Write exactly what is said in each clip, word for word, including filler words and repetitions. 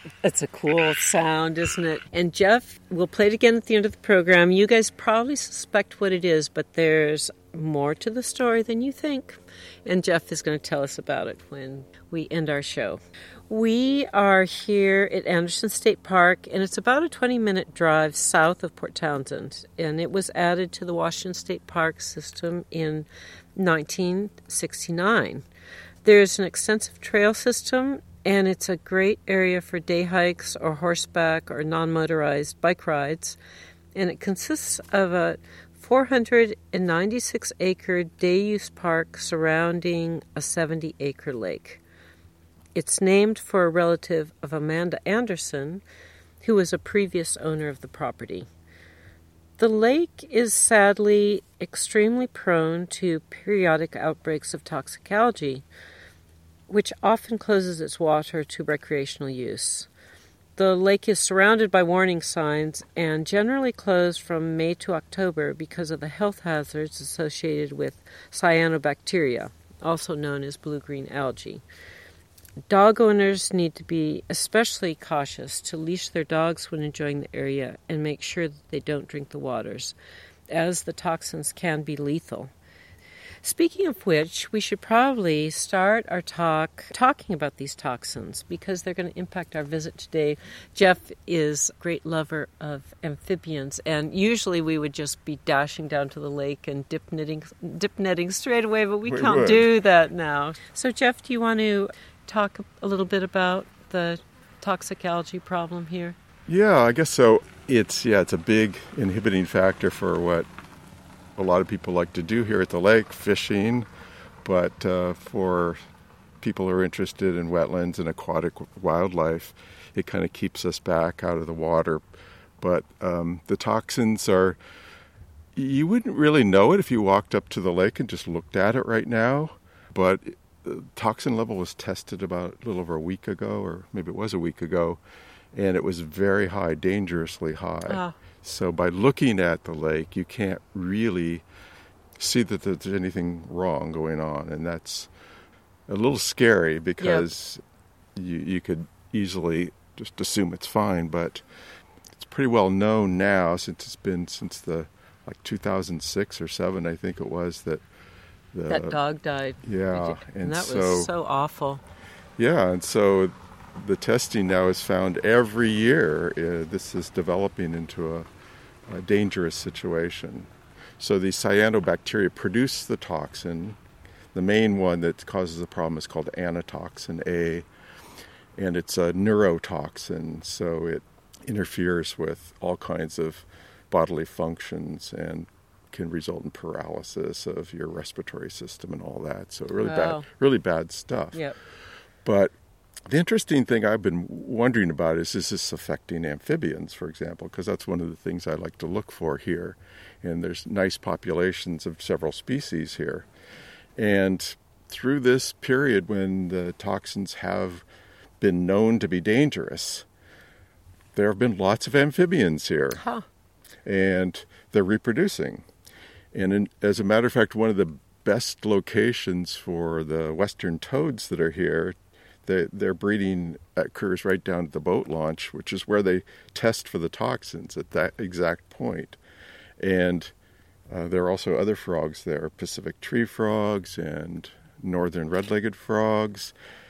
It's a cool sound, isn't it? And Jeff, we'll play it again at the end of the program. You guys probably suspect what it is, but there's more to the story than you think. And Jeff is going to tell us about it when we end our show. We are here at Anderson State Park, and it's about a twenty-minute drive south of Port Townsend. And it was added to the Washington State Park system in nineteen sixty-nine. There's an extensive trail system, and it's a great area for day hikes or horseback or non-motorized bike rides. And it consists of a four hundred ninety-six acre day-use park surrounding a seventy acre lake. It's named for a relative of Amanda Anderson, who was a previous owner of the property. The lake is sadly extremely prone to periodic outbreaks of toxic algae, which often closes its water to recreational use. The lake is surrounded by warning signs and generally closed from May to October because of the health hazards associated with cyanobacteria, also known as blue-green algae. Dog owners need to be especially cautious to leash their dogs when enjoying the area and make sure that they don't drink the waters, as the toxins can be lethal. Speaking of which, we should probably start our talk talking about these toxins because they're going to impact our visit today. Jeff is a great lover of amphibians, and usually we would just be dashing down to the lake and dip netting, dip netting straight away, but we, we can't would. do that now. So, Jeff, do you want to talk a little bit about the toxic algae problem here? Yeah, I guess so. It's yeah, it's a big inhibiting factor for what a lot of people like to do here at the lake, fishing, but uh, for people who are interested in wetlands and aquatic wildlife, it kind of keeps us back out of the water. But um, the toxins are, you wouldn't really know it if you walked up to the lake and just looked at it right now, but the toxin level was tested about a little over a week ago, or maybe it was a week ago, and it was very high, dangerously high. Ah. So by looking at the lake, you can't really see that there's anything wrong going on, and that's a little scary because yep. you you could easily just assume it's fine, but it's pretty well known now since it's been since the like two thousand six or seven, I think it was, that the, that dog died. Yeah, and, and that so, was so awful. Yeah, and so the testing now is found every year. Uh, this is developing into a, a dangerous situation. So the cyanobacteria produce the toxin. The main one that causes the problem is called anatoxin A, and it's a neurotoxin, so it interferes with all kinds of bodily functions and can result in paralysis of your respiratory system and all that. So really wow. bad, really bad stuff. Yep. But the interesting thing I've been wondering about is, is this affecting amphibians, for example, because that's one of the things I like to look for here. And there's nice populations of several species here. And through this period when the toxins have been known to be dangerous, there have been lots of amphibians here. Huh. And they're reproducing. And in, as a matter of fact, one of the best locations for the western toads that are here, they, their breeding occurs right down at the boat launch, which is where they test for the toxins at that exact point. And uh, there are also other frogs there, Pacific tree frogs and northern red-legged frogs.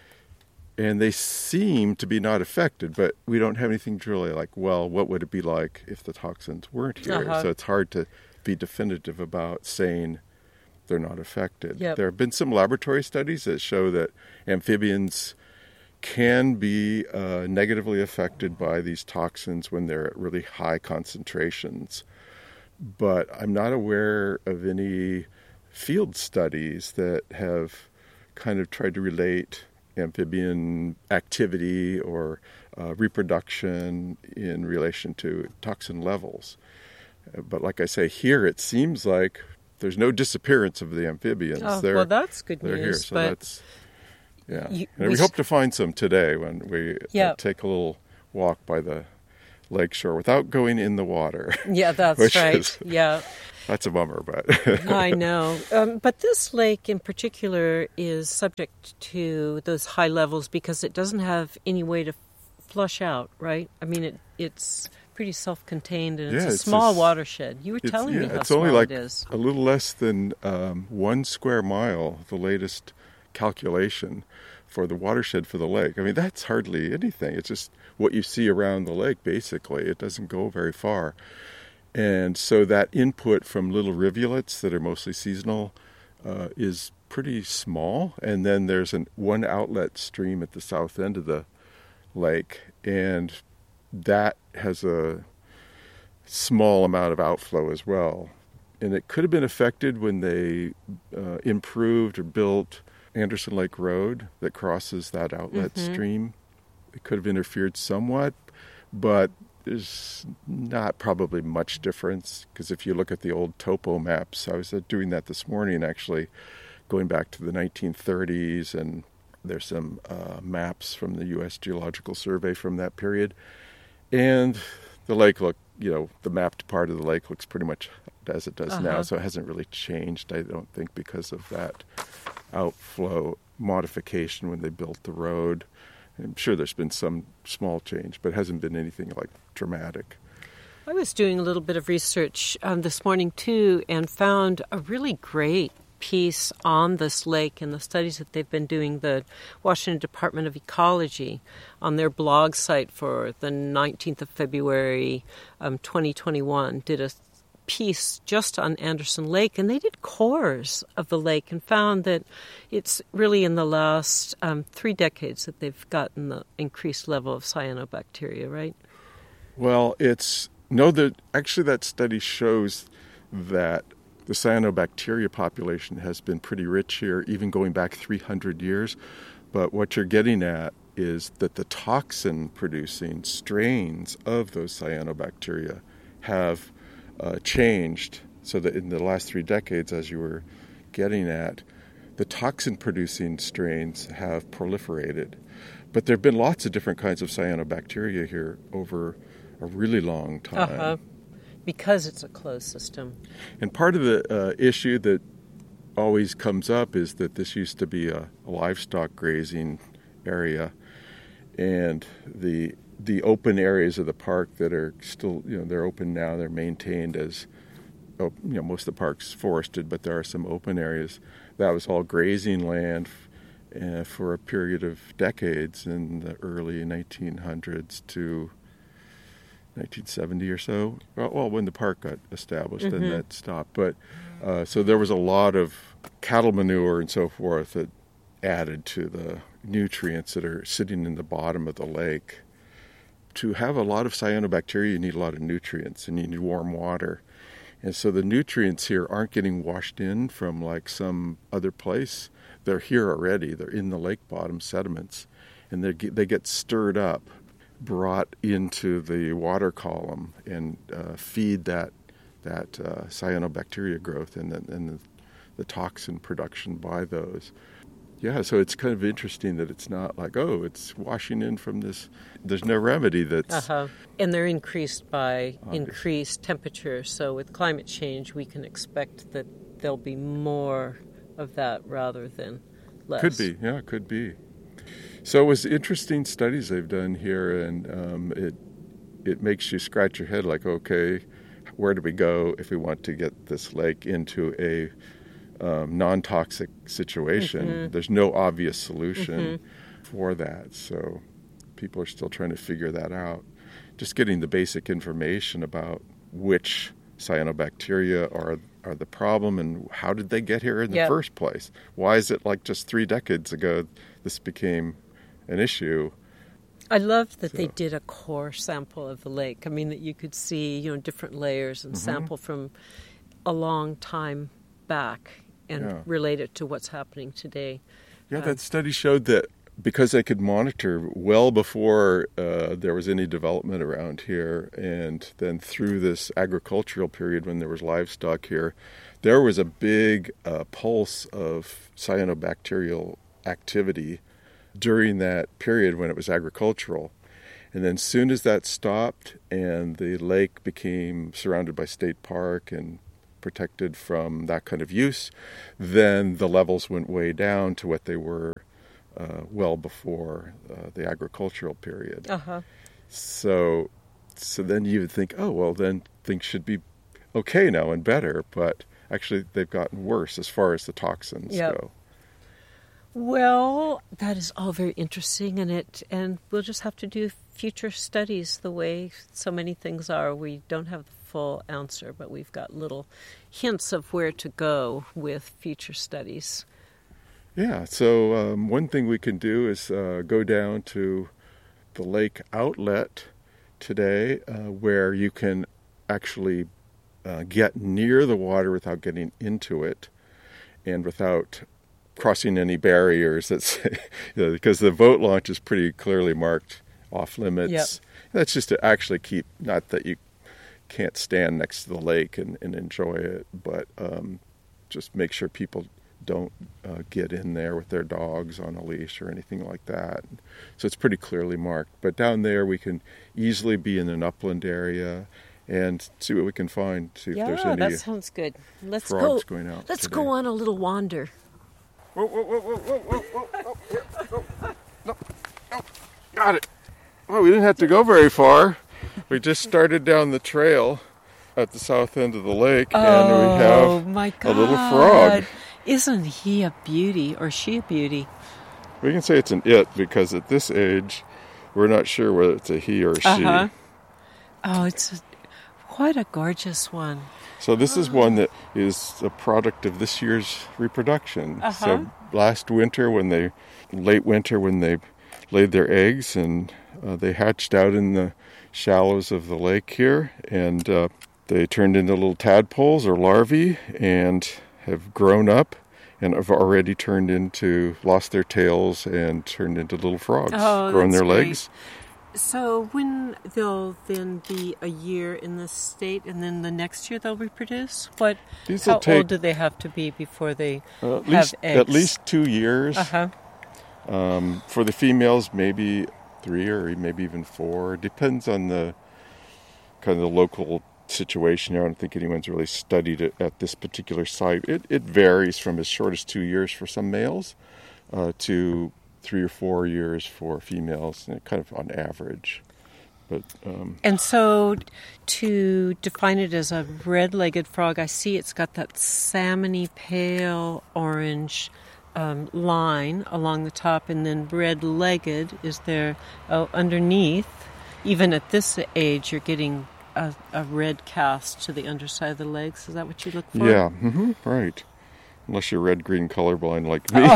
And they seem to be not affected, but we don't have anything to really like, well, what would it be like if the toxins weren't here? Uh-huh. So it's hard to be definitive about saying they're not affected. Yep. There have been some laboratory studies that show that amphibians can be uh, negatively affected by these toxins when they're at really high concentrations. But I'm not aware of any field studies that have kind of tried to relate amphibian activity or uh, reproduction in relation to toxin levels. But like I say, here it seems like there's no disappearance of the amphibians. Oh, they're, well, that's good they're news. here, so but that's yeah. You, and we, we hope to find some today when we yeah. uh, take a little walk by the lakeshore without going in the water. Yeah, that's right. Is, yeah. That's a bummer, but... I know. Um, but this lake in particular is subject to those high levels because it doesn't have any way to flush out, right? I mean, it it's pretty self-contained, and it's Yeah, a it's small a s- watershed. You were It's, telling yeah, me how it's small only like it is. a little less than um, one square mile, the latest calculation for the watershed for the lake. I mean, that's hardly anything. It's just what you see around the lake, basically. It doesn't go very far. And so that input from little rivulets that are mostly seasonal uh, is pretty small. And then there's an one outlet stream at the south end of the lake, and that has a small amount of outflow as well. And it could have been affected when they uh, improved or built Anderson Lake Road that crosses that outlet Mm-hmm. stream. It could have interfered somewhat, but there's not probably much difference, because if you look at the old topo maps, I was uh, doing that this morning actually, going back to the nineteen thirties, and there's some uh, maps from the U S Geological Survey from that period, and the lake look, you know, the mapped part of the lake looks pretty much as it does Uh-huh. now, so it hasn't really changed, I don't think, because of that outflow modification when they built the road. I'm sure there's been some small change, but it hasn't been anything like dramatic. I was doing a little bit of research um, this morning too, and found a really great piece on this lake and the studies that they've been doing. The Washington Department of Ecology, on their blog site for the nineteenth of February, um, twenty twenty-one, did a piece just on Anderson Lake, and they did cores of the lake and found that it's really in the last um, three decades that they've gotten the increased level of cyanobacteria, right? Well, it's no, that actually that study shows that the cyanobacteria population has been pretty rich here, even going back three hundred years. But what you're getting at is that the toxin-producing strains of those cyanobacteria have uh, changed, so that in the last three decades, as you were getting at, the toxin-producing strains have proliferated. But there have been lots of different kinds of cyanobacteria here over a really long time. Uh-huh. Because it's a closed system. And part of the uh, issue that always comes up is that this used to be a, a livestock grazing area, and the the open areas of the park that are still, you know, they're open now, they're maintained as, oh, you know, most of the park's forested, but there are some open areas. That was all grazing land uh, for a period of decades in the early nineteen hundreds to nineteen seventy or so. Well, well when the park got established, Mm-hmm. then that stopped. But uh, so there was a lot of cattle manure and so forth that added to the nutrients that are sitting in the bottom of the lake. To have a lot of cyanobacteria, you need a lot of nutrients, and you need warm water. And so the nutrients here aren't getting washed in from like some other place. They're here already. They're in the lake bottom sediments, and they get, they get stirred up, brought into the water column, and uh, feed that that uh, cyanobacteria growth and, the, and the, the toxin production by those. Yeah, so it's kind of interesting that it's not like, oh, it's washing in from this. There's no remedy that's... Uh-huh. And they're increased by Obvious. increased temperature. So with climate change, we can expect that there'll be more of that rather than less. Could be, yeah, could be. So it was interesting studies they've done here, and um, it it makes you scratch your head like, okay, where do we go if we want to get this lake into a um, non-toxic situation? Mm-hmm. There's no obvious solution Mm-hmm. for that, so people are still trying to figure that out. Just getting the basic information about which cyanobacteria are are the problem and how did they get here in the Yep. first place? Why is it like just three decades ago this became an issue? I love that they So- did a core sample of the lake. I mean, that you could see, you know, different layers and Mm-hmm. sample from a long time back and Yeah. relate it to what's happening today. Yeah, Uh, that study showed that because they could monitor well before uh, there was any development around here, and then through this agricultural period when there was livestock here, there was a big uh, pulse of cyanobacterial activity during that period when it was agricultural. And then soon as that stopped and the lake became surrounded by state park and protected from that kind of use, then the levels went way down to what they were uh, well before uh, the agricultural period. Uh-huh. So, so then you would think, oh, well, then things should be okay now and better, but actually they've gotten worse as far as the toxins Yep. go. Well, that is all very interesting, and it and we'll just have to do future studies the way so many things are. We don't have the full answer, but we've got little hints of where to go with future studies. Yeah, so um, one thing we can do is uh, go down to the lake outlet today, uh, where you can actually uh, get near the water without getting into it and without crossing any barriers. That's you know, because the boat launch is pretty clearly marked off limits. Yep. That's just to actually keep, not that you can't stand next to the lake and, and enjoy it, but um, just make sure people don't uh, get in there with their dogs on a leash or anything like that. So it's pretty clearly marked. But down there we can easily be in an upland area and see what we can find, see if Yeah, there's any that sounds good. Let's frogs go. going out Let's today. go on a little wander. Whoa, whoa, whoa, whoa, whoa, whoa, whoa, whoa, here, no, no, no, got it. Well, we didn't have to go very far. We just started down the trail at the south end of the lake, Oh, and we have my a little God. frog. Isn't he a beauty, or she a beauty? We can say it's an it because at this age, we're not sure whether it's a he or a she. Uh-huh. Oh, it's a, what a gorgeous one. So this is one that is a product of this year's reproduction. Uh-huh. So last winter, when they, late winter, when they laid their eggs, and uh, they hatched out in the shallows of the lake here, and uh, they turned into little tadpoles or larvae, and have grown up, and have already turned into, lost their tails, and turned into little frogs, Oh, grown that's their great. legs. So when they'll then be a year in this state, and then the next year they'll reproduce? What? These How will take old do they have to be before they uh, at have least eggs? at least two years. Uh-huh. Um, for the females, maybe three or maybe even four. Depends on the kind of the local situation. I don't think anyone's really studied it at this particular site. It, it varies from as short as two years for some males uh, to three or four years for females, and kind of on average. But um, And so to define it as a red-legged frog, I see it's got that salmony pale orange um, line along the top, and then red-legged is there oh, underneath. Even at this age, you're getting a, a red cast to the underside of the legs. Is that what you look for? yeah, hmm right. Unless you're red-green colorblind like me,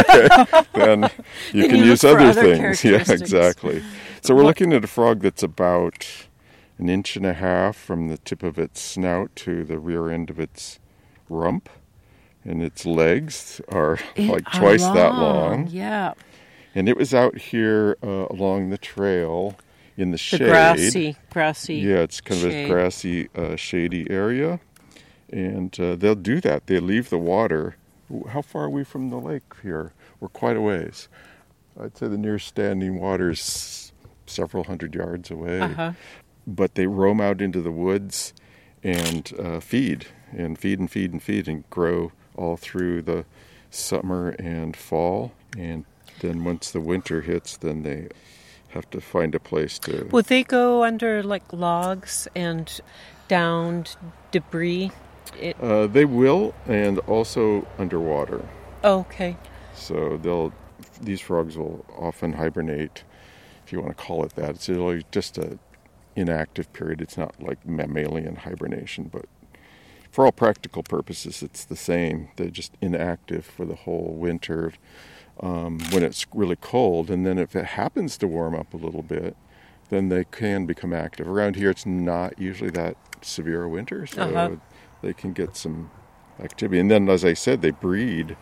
oh. then you Then can you use look for other other things. Yeah, characteristics. exactly. So we're What- looking at a frog that's about an inch and a half from the tip of its snout to the rear end of its rump, and its legs are It- like are twice that long. Yeah. And it was out here uh, along the trail in the The shade. grassy, grassy Yeah, it's kind of a shade. grassy, uh, shady area. And uh, they'll do that. They leave the water. How far are we from the lake here? We're quite a ways. I'd say the nearest standing water is several hundred yards away. Uh-huh. But they roam out into the woods and uh, feed, and feed and feed and feed and grow all through the summer and fall. And then once the winter hits, then they have to find a place to... Would they go under like logs and downed debris? It, Uh, they will, and also underwater. oh, okay. So they'll, these frogs will often hibernate, if you want to call it that. It's really just a inactive period. It's not like mammalian hibernation, but for all practical purposes, it's the same. They're just inactive for the whole winter um, when it's really cold. And then if it happens to warm up a little bit, then they can become active. Around here, it's not usually that severe a winter, so Uh-huh. they can get some activity. And then, as I said, they breed.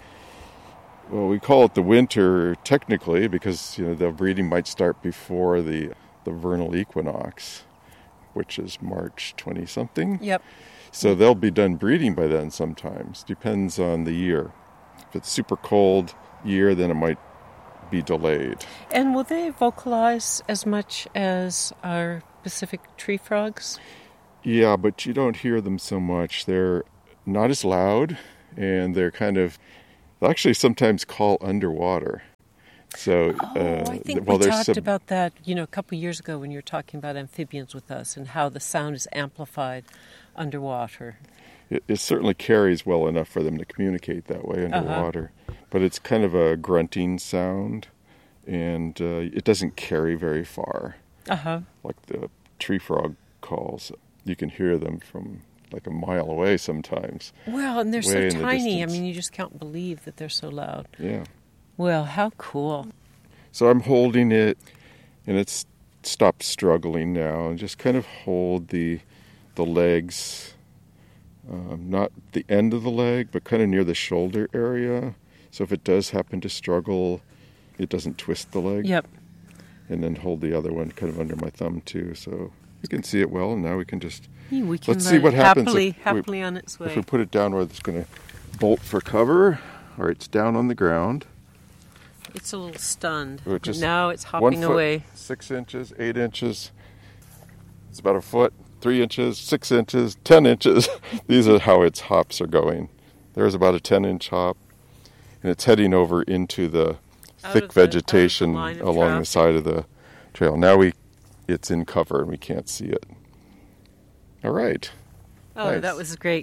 Well, we call it the winter technically because, you know, the breeding might start before the the vernal equinox, which is March twenty-something. Yep. So they'll be done breeding by then sometimes. Depends on the year. If it's super cold year, then it might be delayed. And will they vocalize as much as our Pacific tree frogs? Yeah, but you don't hear them so much. They're not as loud, and they're kind of, they actually sometimes call underwater. So, oh, uh, I think well, we there's talked some, about that, you know, a couple of years ago when you were talking about amphibians with us and how the sound is amplified underwater. It, it certainly carries well enough for them to communicate that way underwater, uh-huh. but it's kind of a grunting sound, and uh, it doesn't carry very far. Uh-huh. Like the tree frog calls, you can hear them from like a mile away sometimes. Well, and they're way so in the tiny. I distance. mean, you just can't believe that they're so loud. Yeah. Well, how cool. So I'm holding it, and it's stopped struggling now, and just kind of hold the the legs, um, not the end of the leg, but kind of near the shoulder area. So if it does happen to struggle, it doesn't twist the leg. Yep. And then hold the other one kind of under my thumb too, so you can see it well. And now we can just Yeah, we can let's let see it what happens happily, if happily we, on its way. if we put it down where it's going to bolt for cover, or it's down on the ground. It's a little stunned. Which is now it's one hopping foot, away. Six inches, eight inches. It's about a foot, three inches, six inches, ten inches. These are how its hops are going. There's about a ten-inch hop, and it's heading over into the Out thick of the- vegetation out of the line of along traffic. the side of the trail. Now we, it's in cover and we can't see it. All right. Oh, Nice. that was great.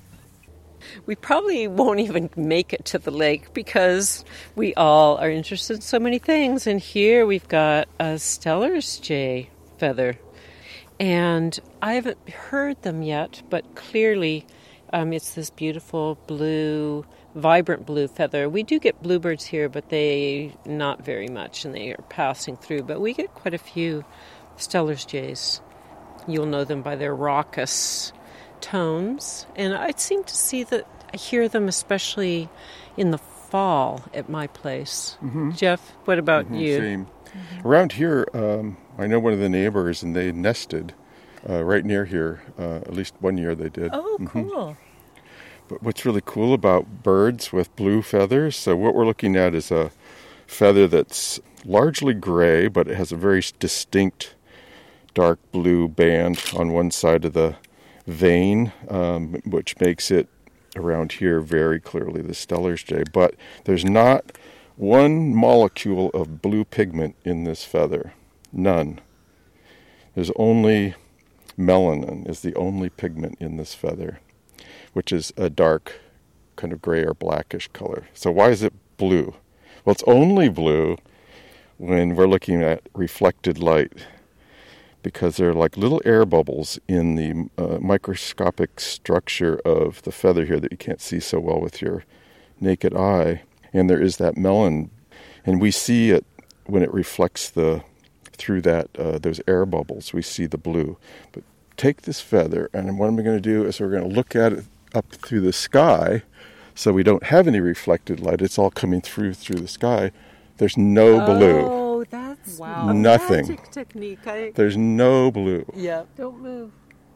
We probably won't even make it to the lake because we all are interested in so many things. And here we've got a Steller's jay feather. And I haven't heard them yet, but clearly um, it's this beautiful blue, vibrant blue feather. We do get bluebirds here, but they not very much, and they are passing through. But we get quite a few Steller's jays. You'll know them by their raucous tones, and I seem to see that I hear them especially in the fall at my place. Mm-hmm. Jeff, what about Mm-hmm, you? Same. Mm-hmm. Around here, um, I know one of the neighbors, and they nested uh, right near here. Uh, at least one year they did. Oh, Mm-hmm. cool. But what's really cool about birds with blue feathers, so what we're looking at is a feather that's largely gray, but it has a very distinct dark blue band on one side of the vein, um, which makes it around here very clearly the Steller's jay. But there's not one molecule of blue pigment in this feather. None. There's only melanin is the only pigment in this feather, which is a dark kind of gray or blackish color. So why is it blue? Well, it's only blue when we're looking at reflected light, because there are like little air bubbles in the uh, microscopic structure of the feather here that you can't see so well with your naked eye. And there is that melanin, and we see it when it reflects the through that uh, those air bubbles. We see the blue. But take this feather, and what I'm going to do is we're going to look at it up through the sky, so we don't have any reflected light. It's all coming through through the sky. There's no blue. Oh, that's wow. Nothing. A magic technique. I, There's no blue. yeah, don't move.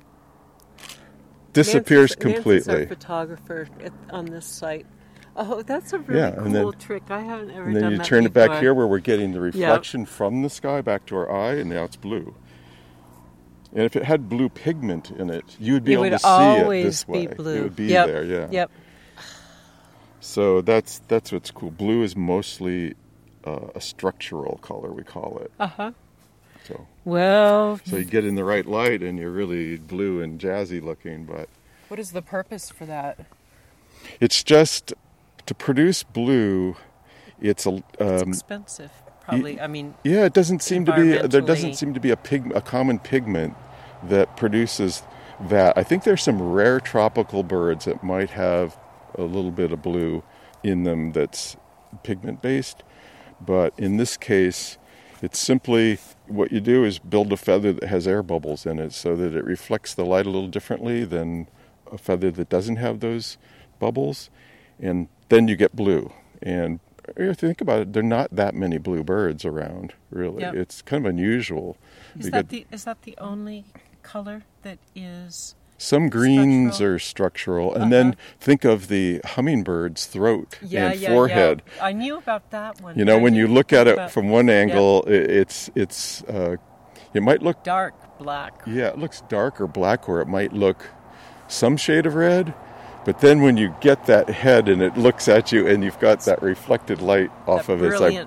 Disappears Nancy's, completely. Nancy's our photographer at, on this site. Oh, that's a really Yeah, cool and then- trick. I haven't ever And done then you that turn it before. back here where we're getting the reflection from the sky back to our eye, and now it's blue. And if it had blue pigment in it, you would be It able would to see always it this be way. blue. It would be Yep. there, yeah. Yep. So that's that's what's cool. Blue is mostly uh, a structural color, we call it. Uh-huh. So, Well, so you get in the right light, and you're really blue and jazzy looking. But What is the purpose for that? it's just to produce blue. It's a it's um, expensive, probably. I mean, Yeah, it doesn't seem to be. There Environmentally. doesn't seem to be a pig, a common pigment that produces that. I think there's some rare tropical birds that might have a little bit of blue in them that's pigment based, but in this case, it's simply what you do is build a feather that has air bubbles in it, so that it reflects the light a little differently than a feather that doesn't have those bubbles, and then you get blue. And if you think about it, there are not that many blue birds around, really. Yep. It's kind of unusual. is You that get the is that the only color that is? some greens structural? are structural, and Uh-huh. then think of the hummingbird's throat Yeah, and yeah, forehead. yeah. I knew about that one. You know, I when you didn't look at think it about from one angle, it, it's it's uh, it might look dark black. yeah, it looks dark or black, or it might look some shade of red. But then when you get that head and it looks at you, and you've got that reflected light off That of it, it's like brilliant